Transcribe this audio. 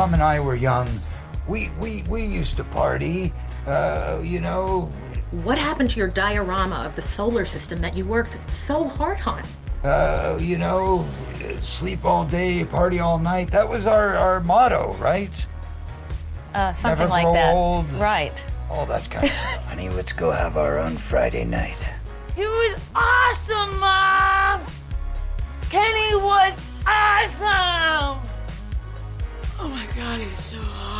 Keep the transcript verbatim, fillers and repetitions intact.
Mom and I were young, we we we used to party. Uh, you know. What happened to your diorama of the solar system that you worked so hard on? Uh, you know, sleep all day, party all night. That was our, our motto, right? Uh, something Never like grow that. old. Right. All that kind of stuff. Honey, let's go have our own Friday night. It was awesome, Mom! Kenny was awesome! Oh my God, he's so hot.